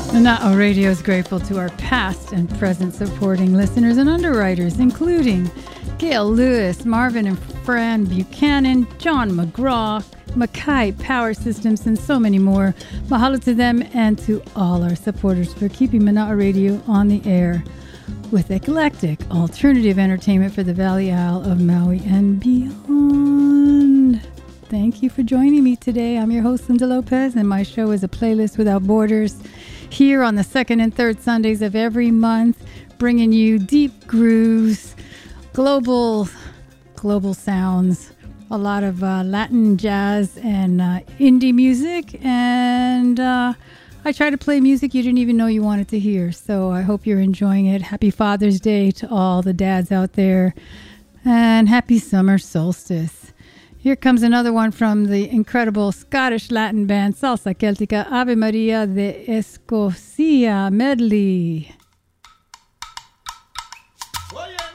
Mana'o Radio is grateful to our past and present supporting listeners and underwriters, including Gail Lewis, Marvin and Fran Buchanan, John McGraw, Mackay Power Systems, and so many more. Mahalo to them and to all our supporters for keeping Mana'o Radio on the air with eclectic alternative entertainment for the Valley Isle of Maui and beyond. Thank you for joining me today. I'm your host, Linda Lopez, and my show is A Playlist Without Borders, here on the second and third Sundays of every month, bringing you deep grooves, global sounds, a lot of Latin jazz and indie music, and I try to play music you didn't even know you wanted to hear. So I hope you're enjoying it. Happy Father's Day to all the dads out there, and happy summer solstice. Here comes another one from the incredible Scottish Latin band Salsa Celtica, Ave Maria de Escocia medley. Oh, yeah.